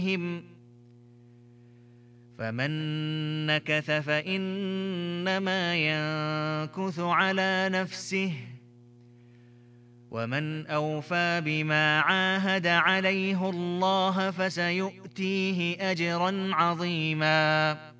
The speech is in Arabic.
فمن نكث فإنما ينكث على نفسه ومن أوفى بما عاهد عليه الله فسيؤتيه أجرا عظيما.